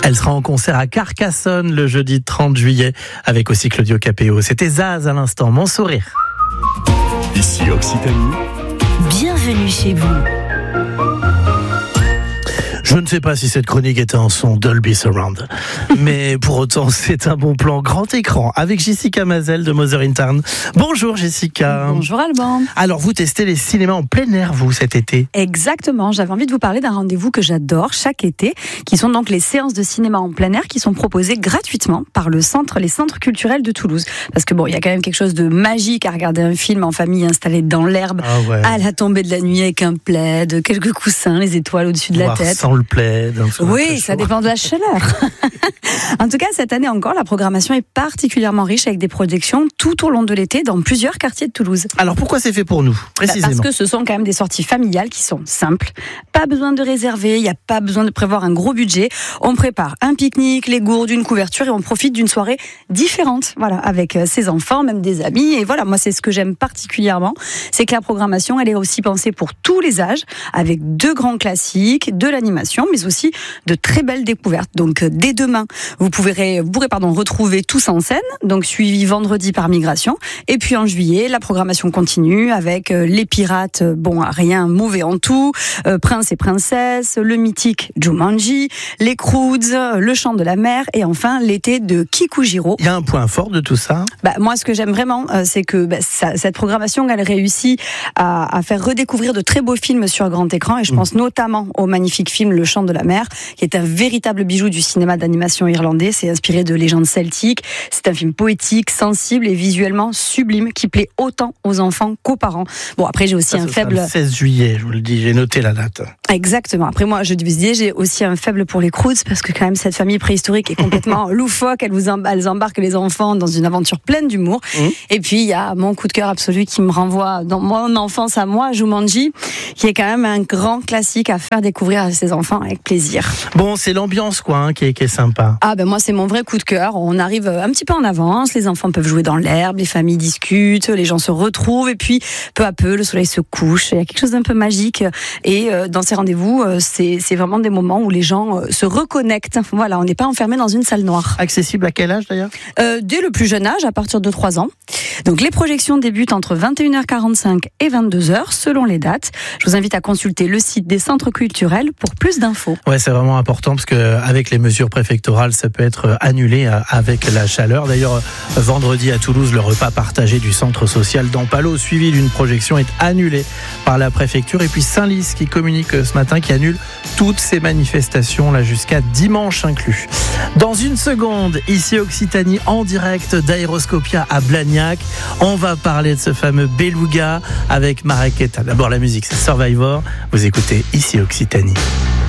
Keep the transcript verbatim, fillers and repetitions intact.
Elle sera en concert à Carcassonne le jeudi trente juillet avec aussi Claudio Capéo. C'était Zaz à l'instant, Mon sourire. Ici Occitanie. Bienvenue chez vous. Je ne sais pas si cette chronique était en son Dolby Surround, mais pour autant c'est un bon plan grand écran avec Jessica Mazel de Mother in Town. Bonjour Jessica. Bonjour Alban. Alors vous testez les cinémas en plein air vous cet été? Exactement, j'avais envie de vous parler d'un rendez-vous que j'adore chaque été, qui sont donc les séances de cinéma en plein air qui sont proposées gratuitement par le centre, les centres culturels de Toulouse. Parce que bon, il y a quand même quelque chose de magique à regarder un film en famille installé dans l'herbe, ah ouais. à la tombée de la nuit avec un plaid, quelques coussins, les étoiles au-dessus de Voir la tête. Sans le plaid. Oui, ça dépend de la chaleur. En tout cas, cette année encore, la programmation est particulièrement riche avec des projections tout au long de l'été dans plusieurs quartiers de Toulouse. Alors pourquoi c'est fait pour nous, précisément? Parce que ce sont quand même des sorties familiales qui sont simples. Pas besoin de réserver, il n'y a pas besoin de prévoir un gros budget. On prépare un pique-nique, les gourdes, une couverture et on profite d'une soirée différente, voilà, avec ses enfants, même des amis. Et voilà, moi c'est ce que j'aime particulièrement, c'est que la programmation, elle est aussi pensée pour tous les âges, avec deux grands classiques, de l'animation, mais aussi de très belles découvertes. Donc dès demain, vous pourrez, vous pourrez pardon, retrouver Tous en scène, donc suivi vendredi par Migration. Et puis en juillet, la programmation continue avec euh, Les Pirates, bon, rien mauvais en tout, euh, Prince et Princesse, le mythique Jumanji, Les Croods, Le Chant de la Mer et enfin l'été de Kikujiro. Il y a un point fort de tout ça. Bah, moi, ce que j'aime vraiment, euh, c'est que bah, ça, cette programmation, elle réussit à, à faire redécouvrir de très beaux films sur grand écran. Et je pense mmh. notamment au magnifique film Le Chant de la Mer, qui est un véritable bijou du cinéma d'animation irlandais. C'est inspiré de légendes celtiques. C'est un film poétique, sensible et visuellement sublime qui plaît autant aux enfants qu'aux parents. Bon, après, j'ai aussi ça, un ce faible... le seize juillet, je vous le dis, j'ai noté la date. Exactement. Après, moi, je vous dis, j'ai aussi un faible pour les Croods parce que quand même, cette famille préhistorique est complètement loufoque. Elles, vous emb- elles embarquent les enfants dans une aventure pleine d'humour. Mmh. Et puis, il y a mon coup de cœur absolu qui me renvoie dans mon enfance à moi, Jumanji, qui est quand même un grand classique à faire découvrir à ses enfants avec plaisir. Bon, c'est l'ambiance, quoi, hein, qui, est, qui est sympa. Ah, ben moi, c'est mon vrai coup de cœur. On arrive un petit peu en avance. Les enfants peuvent jouer dans l'herbe, les familles discutent, les gens se retrouvent. Et puis, peu à peu, le soleil se couche. Il y a quelque chose d'un peu magique. Et euh, dans ces rendez-vous, euh, c'est, c'est vraiment des moments où les gens euh, se reconnectent. Voilà, on n'est pas enfermé dans une salle noire. Accessible à quel âge, d'ailleurs? euh, Dès le plus jeune âge, à partir de trois ans. Donc, les projections débutent entre vingt et une heures quarante-cinq et vingt-deux heures, selon les dates. Je vous invite à consulter le site des centres culturels pour plus d'infos. Ouais, c'est vraiment important parce que avec les mesures préfectorales, ça peut être annulé avec la chaleur. D'ailleurs, vendredi à Toulouse, le repas partagé du centre social d'Ampalo, suivi d'une projection, est annulé par la préfecture. Et puis Saint-Lys qui communique ce matin, qui annule toutes ces manifestations là jusqu'à dimanche inclus. Dans une seconde, ici Occitanie, en direct d'Aéroscopia à Blagnac, on va parler de ce fameux beluga avec Marek Keta. D'abord la musique, c'est Survivor. Vous écoutez ici Occitanie.